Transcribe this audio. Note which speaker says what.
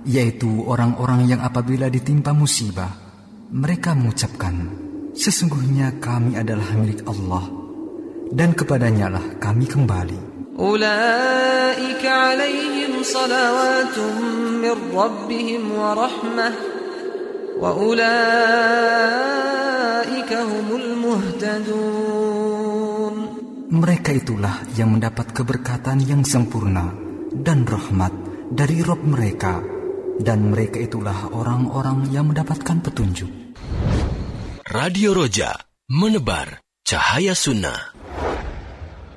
Speaker 1: yaitu orang-orang yang apabila ditimpa musibah, mereka mengucapkan, sesungguhnya kami adalah milik Allah, dan kepadanya lah kami kembali.
Speaker 2: Ulaika alaihim salawatun min rabbihim wa rahmah wa ulaika humul muhtadun.
Speaker 1: Mereka itulah yang mendapat keberkatan yang sempurna dan rahmat dari Rabb mereka, dan mereka itulah orang-orang yang mendapatkan petunjuk.
Speaker 3: Radio Roja, menebar cahaya sunnah.